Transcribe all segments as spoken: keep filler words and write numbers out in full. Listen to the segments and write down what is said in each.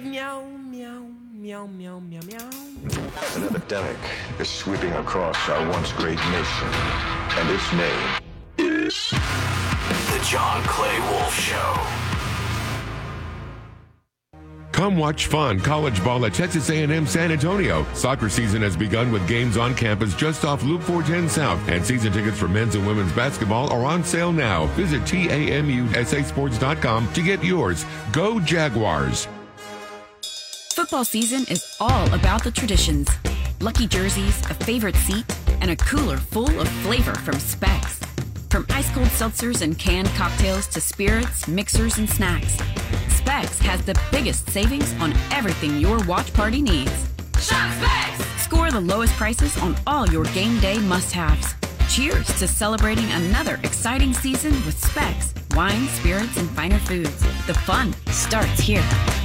Meow, meow, meow, meow, meow, meow. An epidemic is sweeping across our once great nation, and its name is The John Clay Wolf Show. Come watch fun college ball at Texas A and M San Antonio. Soccer season has begun with games on campus just off Loop four ten South, and season tickets for men's and women's basketball are on sale now. Visit T A M U S A sports dot com to get yours. Go Jaguars! Football season is all about the traditions. Lucky jerseys, a favorite seat, and a cooler full of flavor from Specs. From ice-cold seltzers and canned cocktails to spirits, mixers, and snacks, Specs has the biggest savings on everything your watch party needs. Shop Specs! Score the lowest prices on all your game day must-haves. Cheers to celebrating another exciting season with Specs, wine, spirits, and finer foods. The fun starts here.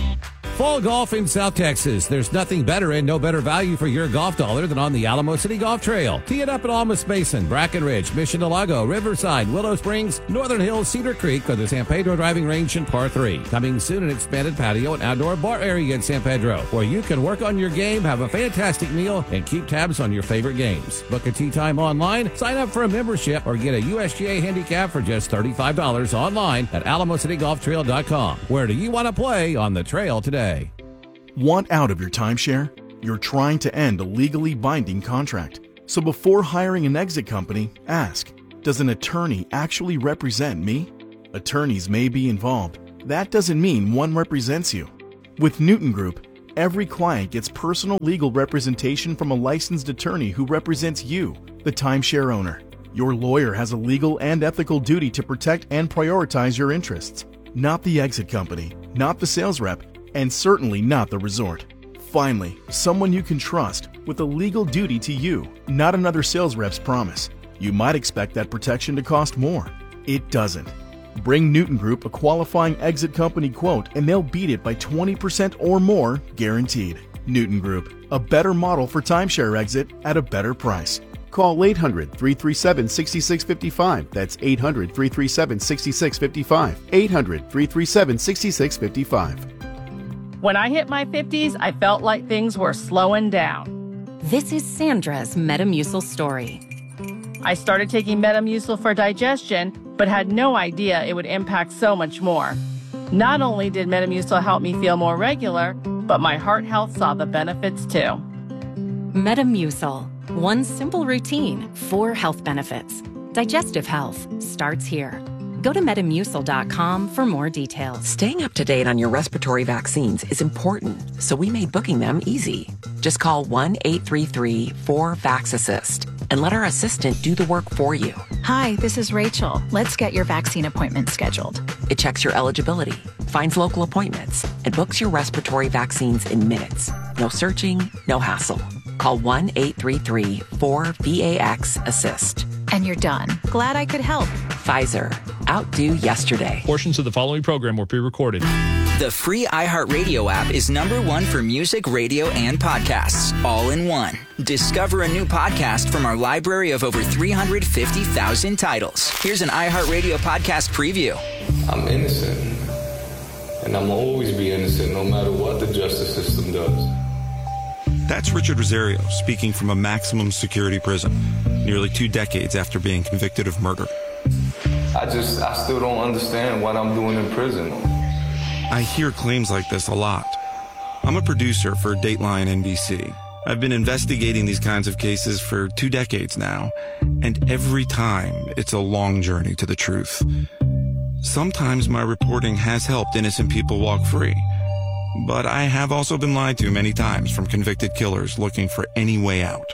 Fall golf in South Texas. There's nothing better and no better value for your golf dollar than on the Alamo City Golf Trail. Tee it up at Almas Basin, Brackenridge, Mission del Lago, Riverside, Willow Springs, Northern Hills, Cedar Creek, or the San Pedro driving range in Par three. Coming soon, an expanded patio and outdoor bar area in San Pedro, where you can work on your game, have a fantastic meal, and keep tabs on your favorite games. Book a tee time online, sign up for a membership, or get a U S G A handicap for just thirty-five dollars online at alamo city golf trail dot com. Where do you want to play on the trail today? Want out of your timeshare? You're trying to end a legally binding contract. So before hiring an exit company, ask, does an attorney actually represent me? Attorneys may be involved. That doesn't mean one represents you. With Newton Group, every client gets personal legal representation from a licensed attorney who represents you, the timeshare owner. Your lawyer has a legal and ethical duty to protect and prioritize your interests, not the exit company, not the sales rep, and certainly not the resort. Finally, someone you can trust with a legal duty to you, not another sales rep's promise. You might expect that protection to cost more. It doesn't. Bring Newton Group a qualifying exit company quote and they'll beat it by twenty percent or more, guaranteed. Newton Group, a better model for timeshare exit at a better price. Call eight hundred, three three seven, six six five five. That's eight hundred, three three seven, six six five five. eight hundred, three three seven, six six five five. When I hit my fifties, I felt like things were slowing down. This is Sandra's Metamucil story. I started taking Metamucil for digestion, but had no idea it would impact so much more. Not only did Metamucil help me feel more regular, but my heart health saw the benefits too. Metamucil. One simple routine, four health benefits. Digestive health starts here. Go to metamucil dot com for more details. Staying up to date on your respiratory vaccines is important, so we made booking them easy. Just call one eight three three, four, VAX-ASSIST and let our assistant do the work for you. Hi, this is Rachel. Let's get your vaccine appointment scheduled. It checks your eligibility, finds local appointments, and books your respiratory vaccines in minutes. No searching, no hassle. Call one eight three three, four, VAX-ASSIST. And you're done. Glad I could help. Pfizer. Outdo yesterday. Portions of the following program were pre-recorded. The free iHeartRadio app is number one for music, radio, and podcasts, all in one. Discover a new podcast from our library of over three hundred fifty thousand titles. Here's an iHeartRadio podcast preview. I'm innocent, and I'm always be innocent no matter what the justice system does. That's Richard Rosario speaking from a maximum security prison, nearly two decades after being convicted of murder. I just, I still don't understand what I'm doing in prison. I hear claims like this a lot. I'm a producer for Dateline N B C. I've been investigating these kinds of cases for two decades now, and every time it's a long journey to the truth. Sometimes my reporting has helped innocent people walk free, but I have also been lied to many times from convicted killers looking for any way out.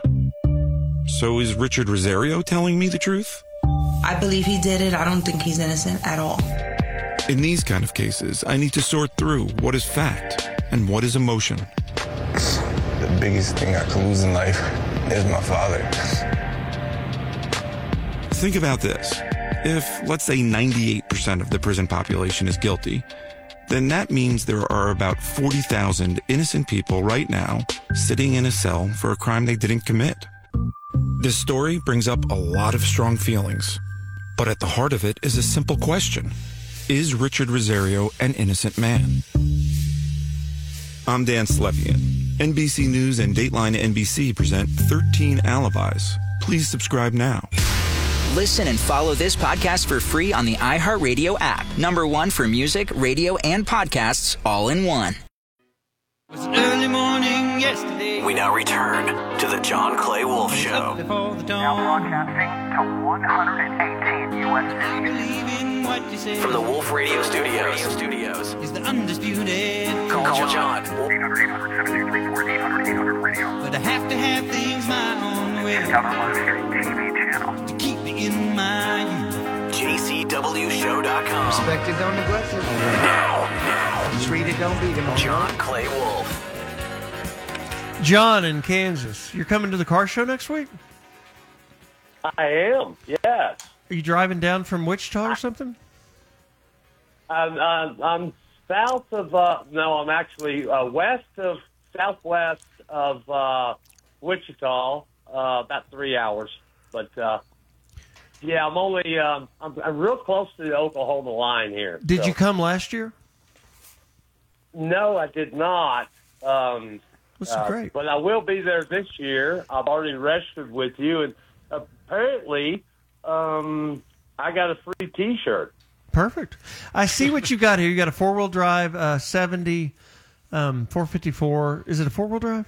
So is Richard Rosario telling me the truth? I believe he did it. I don't think he's innocent at all. In these kind of cases, I need to sort through what is fact and what is emotion. The biggest thing I could lose in life is my father. Think about this. If, let's say, ninety-eight percent of the prison population is guilty, then that means there are about forty thousand innocent people right now sitting in a cell for a crime they didn't commit. This story brings up a lot of strong feelings, but at the heart of it is a simple question. Is Richard Rosario an innocent man? I'm Dan Slepian. N B C News and Dateline N B C present thirteen Alibis. Please subscribe now. Listen and follow this podcast for free on the iHeartRadio app. Number one for music, radio, and podcasts all in one. Early morning yesterday. We now return to the John Clay Wolf Show. Now broadcasting to one hundred eighteen U S From the Wolf Radio Studios. Studios. Is the undisputed. Call, Call John. But I have to have things my own way. To keep me in my youth. J C W show dot com. Respect it, don't neglect it. Now, now. Treat it, don't beat it. John Clay Wolf. John in Kansas, you're coming to the car show next week? I am, yes. Are you driving down from Wichita or something? I'm, uh, I'm south of, uh, no, I'm actually uh, west of, southwest of uh, Wichita, uh, about three hours. But, uh, yeah, I'm only, um, I'm, I'm real close to the Oklahoma line here. Did so. you come last year? No, I did not. Um, That's uh, great. But I will be there this year. I've already registered with you, and apparently um, I got a free T-shirt. Perfect. I see what you got here. You got a four-wheel drive uh, seventy, um, four fifty-four. Is it a four-wheel drive?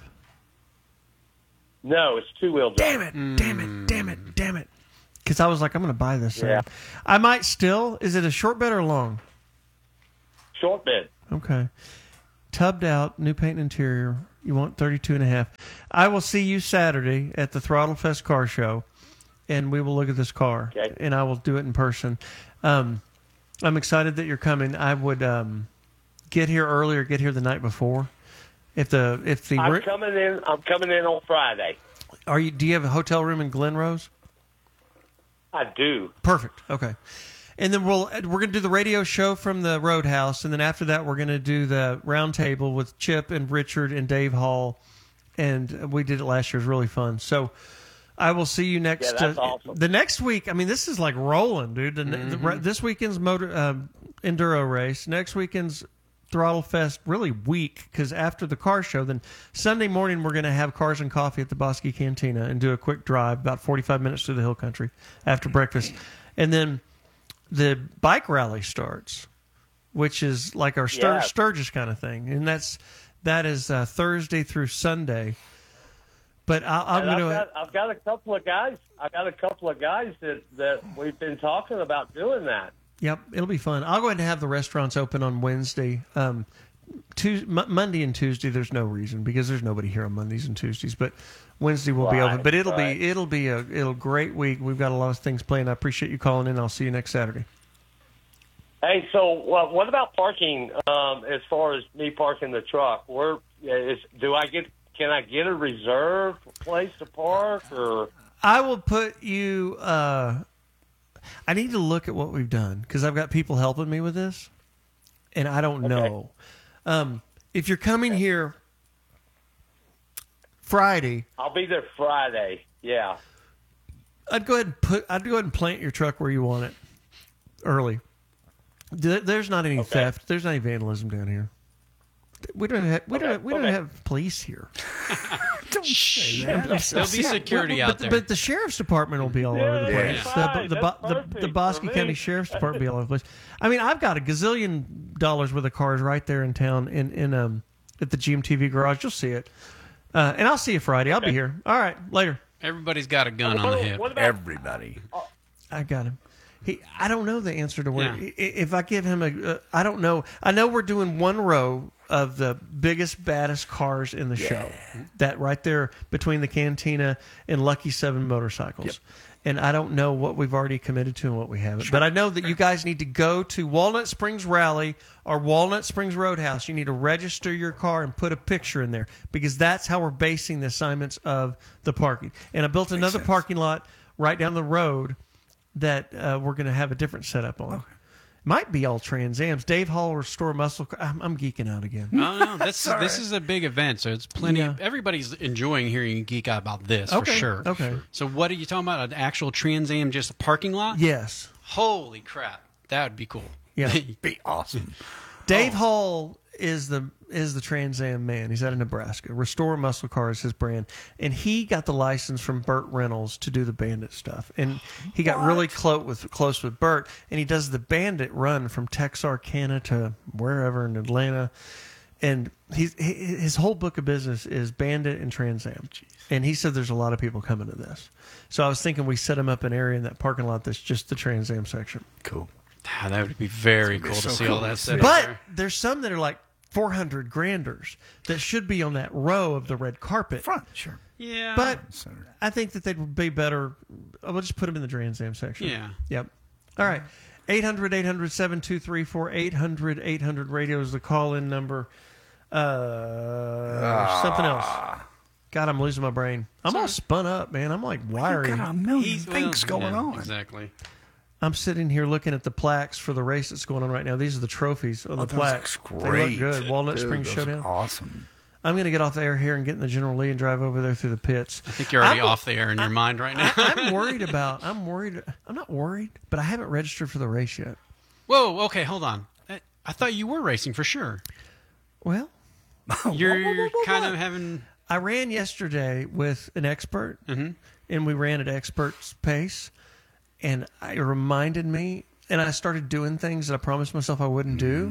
No, it's two-wheel drive. Damn it, mm. damn it, damn it, damn it. Because I was like, I'm going to buy this thing. Yeah. I might still. Is it a short bed or long? Short bed. Okay. Tubbed out, new paint and interior. You want thirty-two and a half. I will see you Saturday at the Throttle Fest car show, and we will look at this car. Okay. And I will do it in person. Um, I'm excited that you're coming. I would um, get here early or get here the night before. If the if the I'm coming in. I'm coming in on Friday. Are you? Do you have a hotel room in Glen Rose? I do. Perfect. Okay. And then we'll we're going to do the radio show from the Roadhouse, and then after that we're going to do the round table with Chip and Richard and Dave Hall, and we did it last year. It was really fun. So I will see you next. Yeah, that's uh, awesome. The next week. I mean, this is like rolling, dude. The, Mm-hmm. the, this weekend's motor uh, enduro race. Next weekend's Throttle Fest. Really weak because after the car show, then Sunday morning we're going to have cars and coffee at the Bosque Cantina and do a quick drive, about forty-five minutes through the hill country after breakfast, and then the bike rally starts, which is like our Stur- Yeah. Sturgis kind of thing, and that's that is uh, Thursday through Sunday. But I, I'm And going I've to. got, I've got a couple of guys. I've got a couple of guys that, that we've been talking about doing that. Yep, it'll be fun. I'll go ahead and have the restaurants open on Wednesday. Um, Tuesday, M- Monday and Tuesday, there's no reason because there's nobody here on Mondays and Tuesdays. But Wednesday will be Right, open. But it'll right. be it'll be a it'll great week. We've got a lot of things planned. I appreciate you calling in. I'll see you next Saturday. Hey, so well, what about parking? Um, as far as me parking the truck, where is do I get? Can I get a reserved place to park or? I will put you. Uh, I need to look at what we've done because I've got people helping me with this, and I don't Okay. know. Um, if you're coming here Friday, I'll be there Friday. Yeah. I'd go ahead and put. I'd go ahead and plant your truck where you want it early. There- There's not any Okay. theft. There's not any vandalism down here. We don't have. We Okay, don't. We don't okay. have police here. Don't say There'll that. be security But- out there. But the sheriff's department will be all over the Yeah, place. yeah. The, Fine, the, that's the, the, perfect the Bosque for County me. Sheriff's Department will be all over the place. I mean, I've got a gazillion dollars worth of cars right there in town in in um at the G M T V garage. You'll see it, uh, and I'll see you Friday. I'll be here. All right, later. Everybody's got a gun on the hip. What about, Everybody. I got him. He, I don't know the answer to where. Yeah. i- If I give him a, uh, I don't know. I know we're doing one row of the biggest, baddest cars in the show. That right there between the Cantina and Lucky Seven Motorcycles. Yep. And I don't know what we've already committed to and what we haven't. But I know that you guys need to go to Walnut Springs Rally or Walnut Springs Roadhouse. You need to register your car and put a picture in there because that's how we're basing the assignments of the parking. And I built another sense. parking lot right down the road that uh, we're going to have a different setup on. Might be all Trans Ams. Dave Hall or Restore Muscle. Car- I'm, I'm geeking out again. No, no, that's Sorry. this is a big event, so it's plenty. Yeah. Everybody's enjoying hearing you geek out about this Okay, for sure. okay. So what are you talking about? An actual Trans Am, just a parking lot? Yes. Holy crap, that would be cool. Yeah. Be awesome. Dave Oh. Hall is the is the Trans Am man. He's out of Nebraska. Restore Muscle Car is his brand. And he got the license from Burt Reynolds to do the Bandit stuff. And he got What? really close with, close with Burt. And he does the Bandit run from Texarkana to wherever in Atlanta. And he's, he, his whole book of business is Bandit and Trans Am. And he said there's a lot of people coming to this. So I was thinking we set him up an area in that parking lot that's just the Trans Am section. Cool. Ah, that would be very cool so to see cool all that to set But there. there's some that are like four hundred granders that should be on that row of the red carpet. Front, sure. Yeah. But I think that they'd be better. We'll just put them in the Trans Am section. Yeah. Yep. All right. eight hundred, eight hundred, seven two three four. eight hundred, eight hundred radio is the call-in number. Uh, Ah. Something else. God, I'm losing my brain. I'm all spun up, man. I'm like wiry. got a million He's- things well, going yeah, on. Exactly. I'm sitting here looking at the plaques for the race that's going on right now. These are the trophies on Oh, the those plaques. look They great. look good. Walnut Dude, Springs those Showdown. are awesome. I'm going to get off the air here and get in the General Lee and drive over there through the pits. I think you're already I'm- off the air in your mind right now. I, I'm worried about. I'm worried. I'm not worried, but I haven't registered for the race yet. Whoa, okay, hold on. I, I thought you were racing for sure. Well, You're Whoa, whoa, whoa, whoa, kind whoa. of having... I ran yesterday with an expert, Mm-hmm. and we ran at expert's pace, and it reminded me, and I started doing things that I promised myself I wouldn't do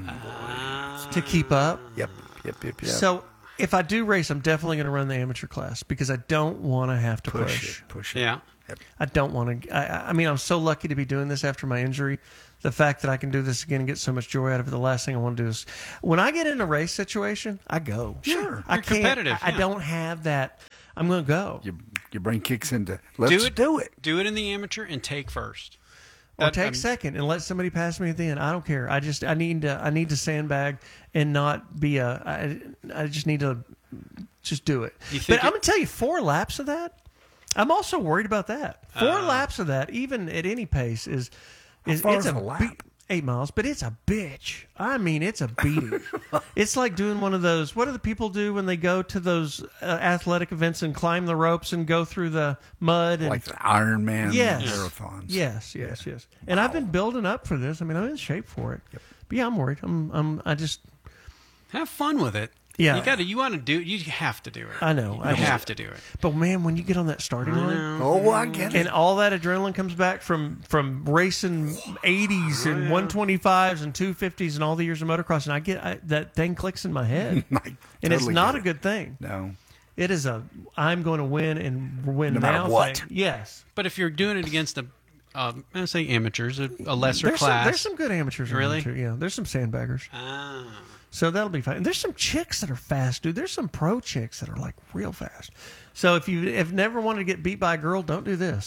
to keep up. Yep, yep, yep, yep. So if I do race, I'm definitely going to run the amateur class because I don't want to have to push. push it, push it. Yeah. I don't want to. I, I mean, I'm so lucky to be doing this after my injury. The fact that I can do this again and get so much joy out of it. The last thing I want to do is, when I get in a race situation, I go. Sure. I You're can't. competitive, I, I yeah. don't have that. I'm going to go. Your, your brain kicks into, let's do it. do it. Do it in the amateur and take first. Or That- take I'm- second and let somebody pass me at the end. I don't care. I just I need to I need to sandbag and not be a. I, I just need to just do it. You But think I'm it- gonna tell you, four laps of that, I'm also worried about that. Four Uh. laps of that, even at any pace, is is far it's is a a lap? be- eight miles, but it's a bitch. I mean, it's a beating. It's like doing one of those. What do the people do when they go to those uh, athletic events and climb the ropes and go through the mud and Like the Iron Man yes. marathons. Yes, yes, yes. And I've been building up for this. I mean, I'm in shape for it. But yeah, I'm worried. I'm, I'm, I just, Have fun with it. Yeah. You got to. You want to do it. You have to do it. I know. You I just- have to do it. but man, when you get on that starting I line, know. Oh, I get it. and all that adrenaline comes back from from racing eighties and one twenty-fives and two fifties and all the years of motocross, and I get I, that thing clicks in my head, I and it's totally not get a it. good thing. No. It is a I'm going to win and win No matter now what. thing. Yes, But if you're doing it against a, uh, I'm gonna say amateurs, a, a lesser there's class. some, there's some good amateurs. around Really? too. Yeah, there's some sandbaggers. Ah. So that'll be fine. And there's some chicks that are fast, dude. There's some pro chicks that are like real fast. So if you have never wanted to get beat by a girl, don't do this.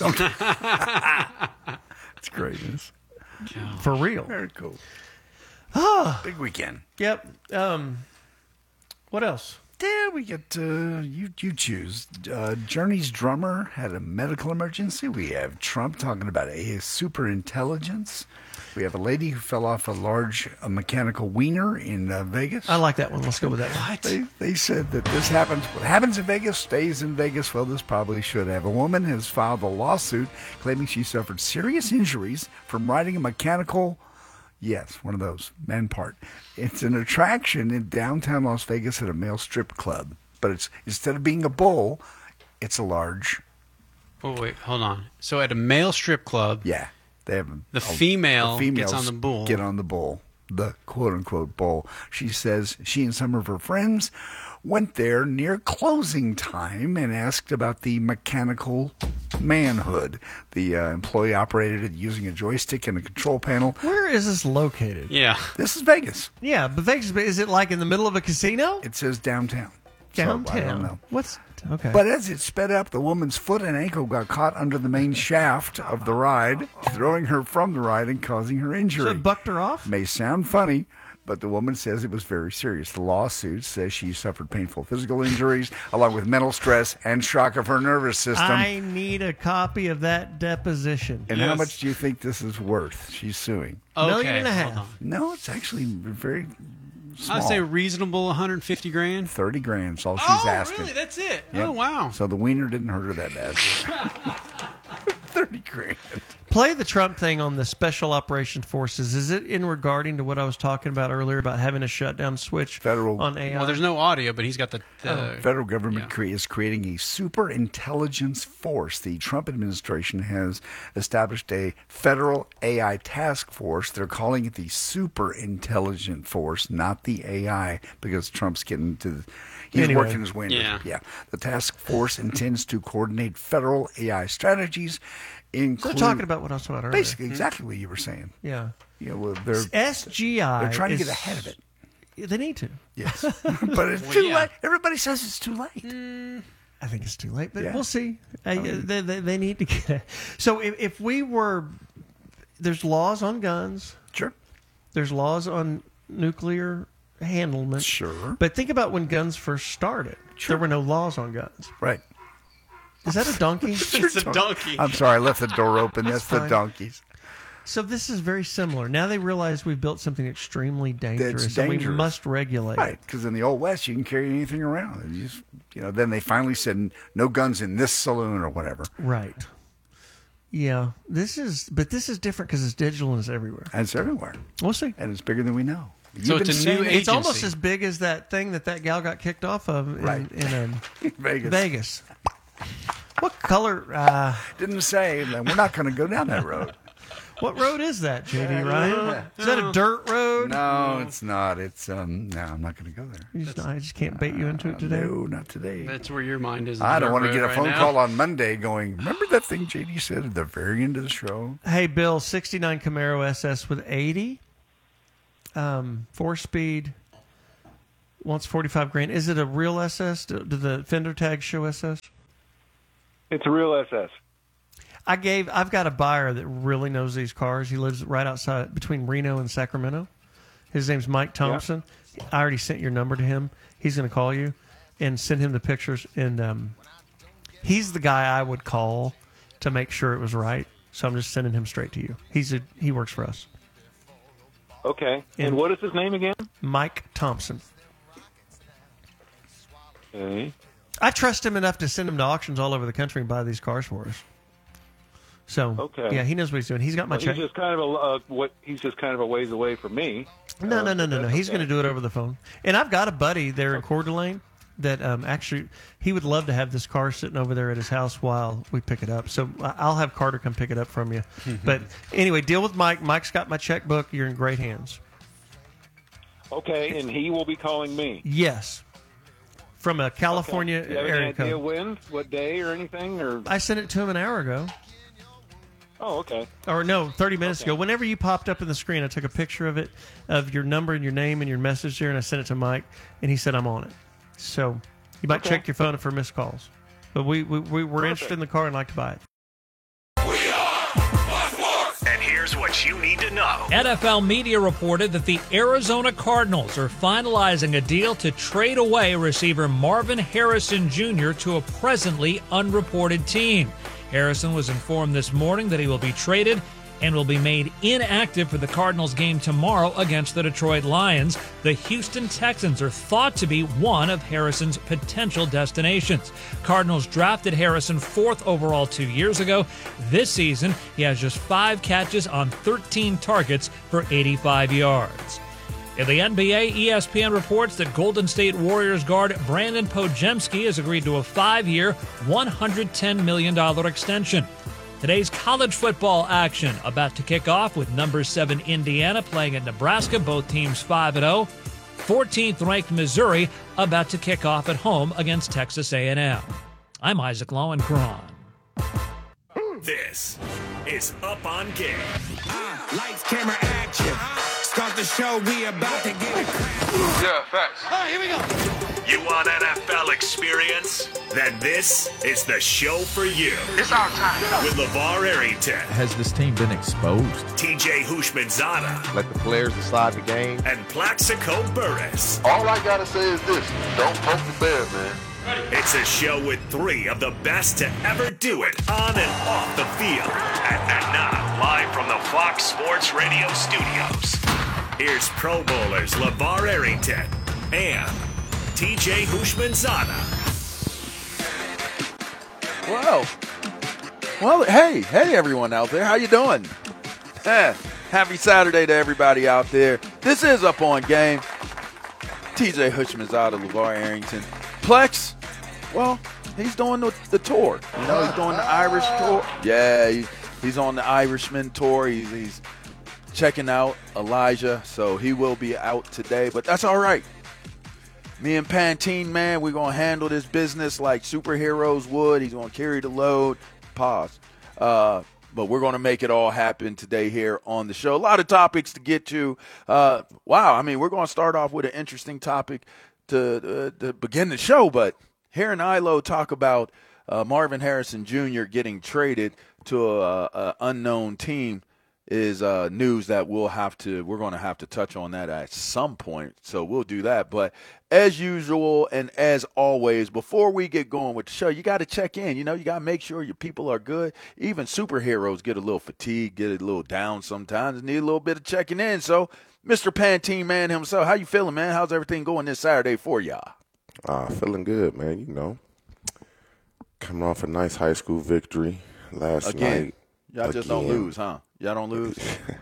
It's greatness. For real. Very cool. Ah, Big weekend. yep. Um, what else? Yeah, we get, uh, you, you choose. Uh, Journey's drummer had a medical emergency. We have Trump talking about a super intelligence. We have a lady who fell off a large uh, mechanical wiener in uh, Vegas. I like that one. Let's go with that one. They, they said that this happens. What happens in Vegas stays in Vegas. Well, this probably should have. A woman has filed a lawsuit claiming she suffered serious injuries from riding a mechanical, yes, one of those, man part. It's an attraction in downtown Las Vegas at a male strip club. But it's instead of being a bull, it's a large. Oh wait, hold on. So at a male strip club, Yeah. They have The a- female the gets females on the bull. Get on the bull, the quote unquote bull. She says she and some of her friends went there near closing time and asked about the mechanical manhood. The uh, employee operated it using a joystick and a control panel. Where is this located? yeah. This is Vegas. Yeah, but Vegas, is it like in the middle of a casino? It says downtown. So, Downtown. I don't know. What's okay? But as it sped up, the woman's foot and ankle got caught under the main shaft of the ride, throwing her from the ride and causing her injury. so it bucked her off. May sound funny, but the woman says it was very serious. The lawsuit says she suffered painful physical injuries, along with mental stress and shock of her nervous system. I need a copy of that deposition. and how Yes. much do you think this is worth? She's suing. Okay, Million and a hold half. on. No, it's actually very small. I'd say reasonable, one hundred fifty grand. thirty grand is all she's oh, asking. really? That's it. Yep. Oh, wow. So the wiener didn't hurt her that bad. thirty grand. Play the Trump thing on the Special Operations Forces. Is it in regarding to what I was talking about earlier about having a shutdown switch Federal, on A I? Well, there's no audio, but he's got the... the Oh. Federal government yeah. cre- is creating a super intelligence force. The Trump administration has established a federal A I task force. They're calling it the super intelligent force, not the A I, because Trump's getting to... The, he's Anyway. working his way into Yeah. yeah. The task force intends to coordinate federal A I strategies, They're including... talking about what I was talking about earlier. Basically, exactly what you were saying. Yeah. Yeah, well, they're, S G I they're trying to is- get ahead of it. They need to. Yes. But it's Well, too yeah. late. Everybody says it's too late. I think it's too late, but Yeah. we'll see. Uh, they, they, they need to get. So if, if we were, there's laws on guns. Sure. There's laws on nuclear handlement. Sure. But think about when guns first started. There were no laws on guns. Right. Is that a donkey? It's a donkey. I'm sorry, I left the door open. That's, That's the fine. donkeys. So this is very similar. Now they realize we've built something extremely dangerous, That's and we dangerous. must regulate. Right, because in the old west you can carry anything around. And you, just, you know, then they finally said no guns in this saloon or whatever. Right. Yeah. This is, but this is different because it's digital and it's everywhere. And it's everywhere. We'll see. And it's bigger than we know. So You've it's been a new saying- It's almost as big as that thing that that gal got kicked off of in, Right. in um, Vegas. Vegas. What color? Uh, Didn't say. We're not going to go down that road. what road is that, J D Ryan? Is that a dirt road? No, it's not. It's um. No, I'm not going to go there. You just, I just can't bait you into it today. No, not today. That's where your mind is. I don't want to get a right phone now. call on Monday going, remember that thing J D said at the very end of the show? Hey, Bill, sixty-nine Camaro S S with eighty, um, four speed, wants forty-five grand. Is it a real S S? Do, do the fender tags show S S? It's a real S S. I gave. I've got a buyer that really knows these cars. He lives right outside between Reno and Sacramento. His name's Mike Thompson. I already sent your number to him. He's going to call you and send him the pictures. And um, he's the guy I would call to make sure it was right. So I'm just sending him straight to you. He's a, he works for us. Okay. And, And- what is his name again? Mike Thompson. Okay. I trust him enough to send him to auctions all over the country and buy these cars for us. So Okay. yeah, he knows what he's doing. He's got my Well, check. he's just kind of a uh, what he's just kind of a ways away from me. No, no, no, no, no. that's He's okay. going to do it over the phone. And I've got a buddy there in Coeur d'Alene that um, actually he would love to have this car sitting over there at his house while we pick it up. So I- I'll have Carter come pick it up from you. But anyway, deal with Mike. Mike's got my checkbook. You're in great hands. Okay, and he will be calling me. Yes. From a California Do you have any area idea code. when, what day, or anything? Or I sent it to him an hour ago. oh, okay. Or no, thirty minutes ago. Whenever you popped up in the screen, I took a picture of it, of your number and your name and your message there, and I sent it to Mike, and he said, I'm on it. So you might Okay. check your phone for missed calls. But we, we, we we're Perfect. interested in the car and like to buy it. And here's what you need to know. N F L media reported that the Arizona Cardinals are finalizing a deal to trade away receiver Marvin Harrison Junior to a presently unreported team. Harrison was informed this morning that he will be traded and will be made inactive for the Cardinals game tomorrow against the Detroit Lions. The Houston Texans are thought to be one of Harrison's potential destinations. Cardinals drafted Harrison fourth overall two years ago. This season, he has just five catches on thirteen targets for eighty-five yards. In the N B A, E S P N reports that Golden State Warriors guard Brandon Podjemski has agreed to a five-year, one hundred ten million dollars extension. Today's college football action about to kick off with number seven Indiana playing at Nebraska, both teams five and oh. fourteenth ranked Missouri about to kick off at home against Texas A and M. I'm Isaac Lowenkron. This is Up on Game. Uh, lights, camera, action. Start the show, we about to get it. Yeah, facts. All right, here we go. You want N F L experience? Then this is the show for you. It's our time. With LeVar Arrington, Has this team been exposed? T J Hushmanzada, Let the players decide the game. and Plaxico Burress. All I gotta say is this: don't poke the bear, man. It's a show with three of the best to ever do it on and off the field. And, and now, live from the Fox Sports Radio studios, here's Pro Bowlers LeVar Arrington and T J Hushmanzada. Whoa. Well, hey, hey, everyone out there. How you doing? Eh, happy Saturday to everybody out there. This is Up On Game. T J Hushman's out of LeVar Arrington. Plex, well, he's doing the, the tour. You know, he's doing the Irish tour. Yeah, he, he's on the Irishman tour. He's, he's checking out Elijah, so he will be out today, but that's all right. Me and Pantene, man, we're going to handle this business like superheroes would. He's going to carry the load. Pause. Uh, but we're going to make it all happen today here on the show. A lot of topics to get to. Uh, wow, I mean, we're going to start off with an interesting topic to, uh, to begin the show, but here in I L O talk about uh, Marvin Harrison Junior getting traded to an unknown team is uh, news that we'll have to, we're going to have to touch on that at some point. So we'll do that. But as usual and as always, before we get going with the show, you got to check in. You know, you got to make sure your people are good. Even superheroes get a little fatigued, get a little down sometimes, and need a little bit of checking in. So, Mister Pantene Man himself, how you feeling, man? How's everything going this Saturday for y'all? Uh, feeling good, man. You know, coming off a nice high school victory last Again, night. Y'all just Again. don't lose, huh? Y'all don't lose?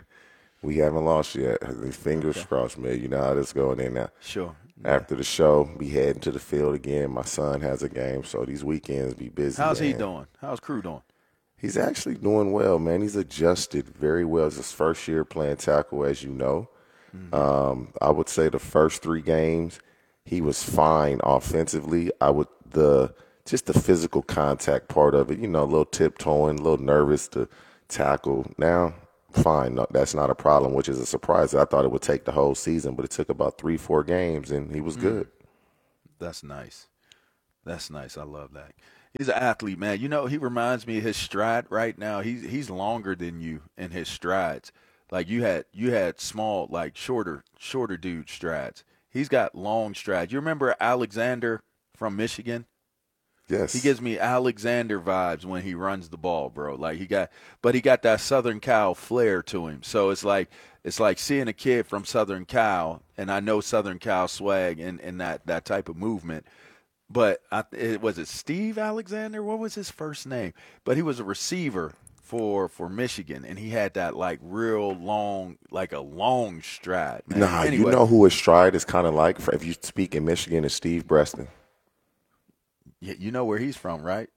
We haven't lost yet. Fingers Okay. crossed, man. You know how this going in now. Sure. After the show, we heading to the field again. My son has a game, so these weekends be busy. How's he man. doing? How's Crew doing? He's actually doing well, man. He's adjusted very well. It's his first year playing tackle, as you know. Mm-hmm. Um, I would say the first three games, he was fine offensively. I would the just the physical contact part of it, you know, a little tiptoeing, a little nervous to tackle. Now, fine, no, that's not a problem, which is a surprise. I thought it would take the whole season, but it took about three, four games, and he was good. That's nice. That's nice. I love that. He's an athlete, man. You know, he reminds me of his stride right now. He's he's longer than you in his strides. Like you had you had small, like shorter, shorter dude strides. He's got long strides. You remember Alexander from Michigan? Yes. He gives me Alexander vibes when he runs the ball, bro. Like he got, but he got that Southern Cal flair to him. So it's like it's like seeing a kid from Southern Cal, and I know Southern Cal swag and, and that, that type of movement. But I, it, was it Steve Alexander? What was his first name? But he was a receiver for for Michigan, and he had that like real long, like a long stride. Man. Nah, Anyway, you know who his stride is kind of like, for, if you speak in Michigan, is Steve Breston. yeah, you know where he's from, right?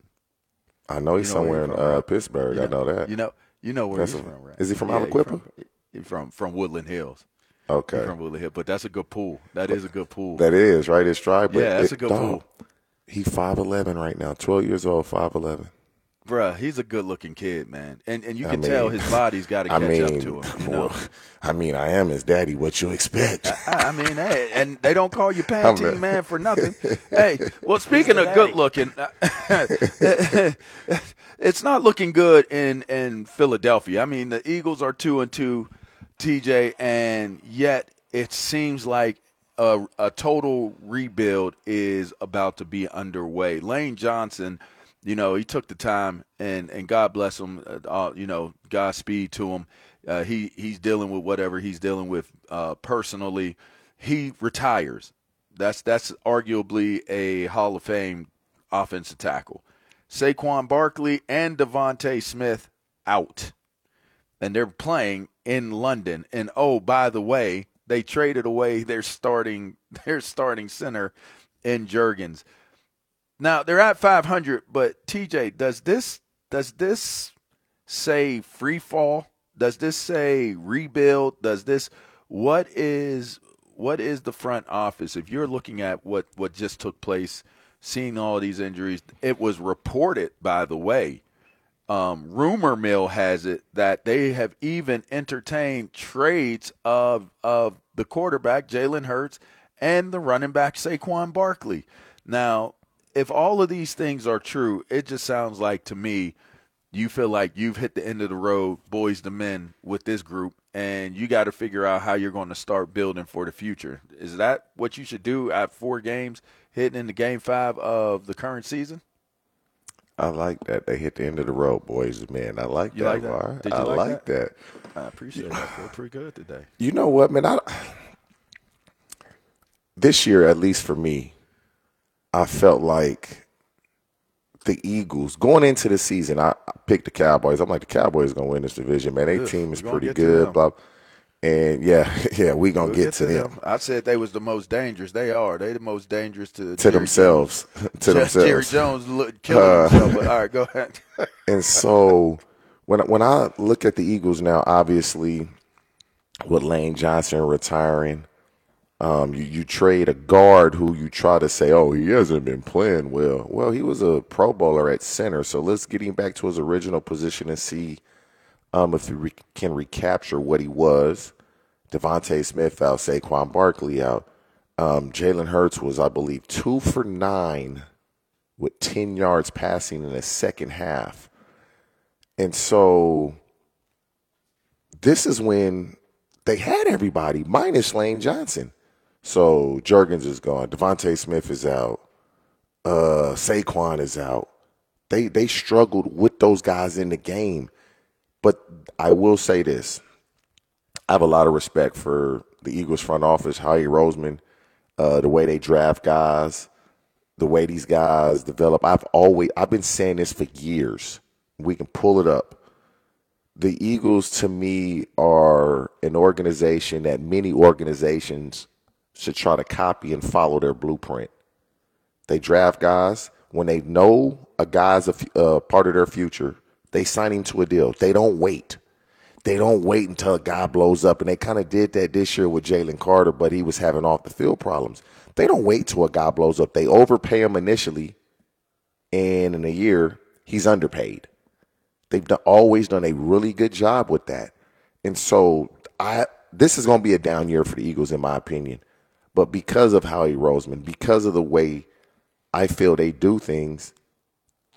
I know he's You know where somewhere he's in from, uh, right? Pittsburgh. You I know that. You know, you know where That's he's a- from, right? is he from Yeah, Aliquippa? From, he's from from Woodland Hills. Okay. He's from Woodland Hills, but that's a good pool. That is a good pool. That is, right? His stride. But Yeah, that's it- a good dog, pool. He's five eleven right now, twelve years old, five eleven. Bruh, he's a good-looking kid, man, and and you I can mean- tell his body's got to I catch mean, up to him. You know? well, I mean, I am his daddy. What you expect? I, I mean, hey, and they don't call you I'm Pantene a- Man for nothing. Hey, well, speaking of good-looking, it's not looking good in in Philadelphia. I mean, the Eagles are two and two, T J, and yet it seems like a, a total rebuild is about to be underway. Lane Johnson, you know, he took the time, and, and God bless him, uh, you know, Godspeed to him. Uh, he, he's dealing with whatever he's dealing with uh, personally. He retires. That's that's arguably a Hall of Fame offensive tackle. Saquon Barkley and Devontae Smith out. And they're playing in London. And, oh, by the way, they traded away their starting their starting center in Juergens. Now they're at five hundred, but T J, does this does this say free fall? Does this say rebuild? Does this what is what is the front office? If you're looking at what, what just took place, seeing all these injuries, it was reported, by the way. Um, rumor mill has it that they have even entertained trades of of the quarterback Jalen Hurts and the running back Saquon Barkley. Now, if all of these things are true, it just sounds like to me you feel like you've hit the end of the road, boys to men, with this group, and you got to figure out how you're going to start building for the future. Is that what you should do at four games, hitting into game five of the current season? I like that. They hit the end of the road, boys, man. I like You that, like that? Var. Did you I like like that? that. I appreciate that. I feel pretty good today. You know what, man? I, this year, at least for me, I felt like the Eagles going into the season, I, I picked the Cowboys. I'm like, the Cowboys going to win this division, man. Their team is pretty good, blah. And yeah, yeah, we gonna we'll get, get to to them. them. I said they was the most dangerous. They are. They the most dangerous to To Jerry themselves. Jones. to themselves. Jerry Jones look, killing Uh, himself. But all right, go ahead. And so when when I look at the Eagles now, obviously with Lane Johnson retiring, um, you, you trade a guard who you try to say, oh, he hasn't been playing well. Well, he was a Pro Bowler at center, so let's get him back to his original position and see um, if he re- can recapture what he was. Devontae Smith out, Saquon Barkley out. Um, Jalen Hurts was, I believe, two for nine with ten yards passing in the second half. And so this is when they had everybody, minus Lane Johnson. So Juergens is gone. Devontae Smith is out. Uh, Saquon is out. They they struggled with those guys in the game. But I will say this. I have a lot of respect for the Eagles front office, Howie Roseman, uh, the way they draft guys, the way these guys develop. I've always I've been saying this for years. We can pull it up. The Eagles, to me, are an organization that many organizations should try to copy and follow their blueprint. They draft guys. When they know a guy's a uh, part of their future, they sign him to a deal. They don't wait. They don't wait until a guy blows up, and they kind of did that this year with Jalen Carter, but he was having off-the-field problems. They don't wait till a guy blows up. They overpay him initially, and in a year, he's underpaid. They've done, always done a really good job with that. And so I this is going to be a down year for the Eagles, in my opinion. But because of Howie Roseman, because of the way I feel they do things,